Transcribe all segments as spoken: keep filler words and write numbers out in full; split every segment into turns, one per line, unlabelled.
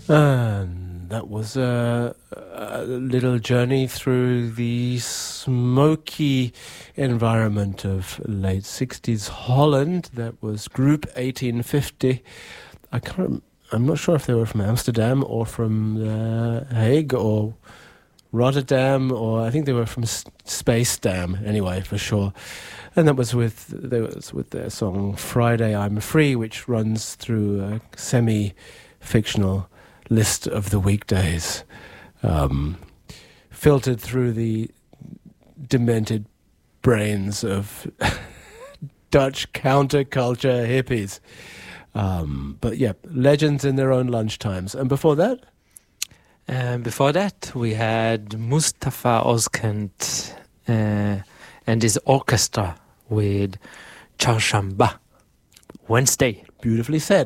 And that was a, a little journey through the smoky environment of late sixties Holland. That was Group eighteen fifty. I can't. I'm not sure if they were from Amsterdam or from The Hague or Rotterdam, or I think they were from S- Space Dam. Anyway, for sure. And that was with they was with their song "Friday I'm Free," which runs through a semi-fictional list of the weekdays, um, filtered through the demented brains of Dutch counterculture hippies. Um, but yeah, legends in their own lunchtimes. And before that?
And before that, we had Mustafa Özkent uh, and his orchestra with Çarşamba, Wednesday.
Beautifully said.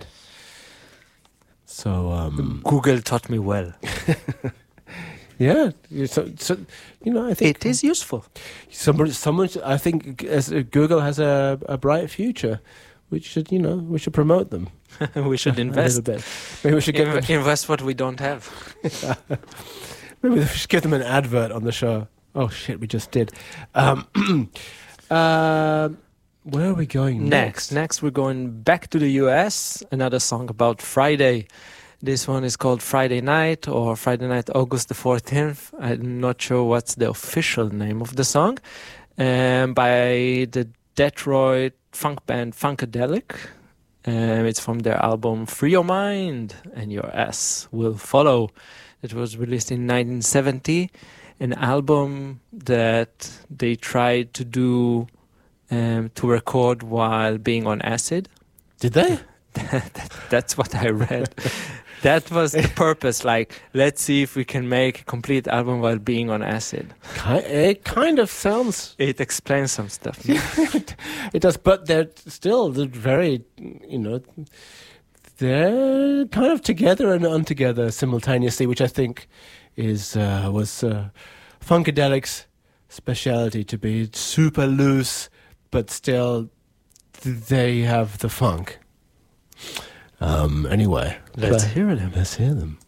So um,
Google taught me well.
yeah, so, so you know, I think
it is useful.
Someone, someone, I think, as uh, Google has a, a bright future. We should, you know, we should promote them.
we should invest.
A little bit. Maybe we should give
Inv-
them,
invest what we don't have.
Maybe we should give them an advert on the show. Oh shit, we just did. Um, uh, where are we going next?
Next, next we're going back to the U S. Another song about Friday. This one is called Friday Night or Friday Night August the fourteenth. I'm not sure what's the official name of the song. Um, by the Detroit funk band Funkadelic. Um, it's from their album Free Your Mind and Your Ass Will Follow. It was released in nineteen seventy. An album that they tried to do um, to record while being on acid.
Did they?
that, that's what I read. That was the purpose. Like, let's see if we can make a complete album while being on acid.
It kind of sounds...
It explains some stuff.
It does, but they're still very, you know, they're kind of together and untogether simultaneously, which I think is uh, was uh, Funkadelic's speciality, to be super loose, but still they have the funk. Um, anyway,
let's
but,
hear them.
Let's hear them.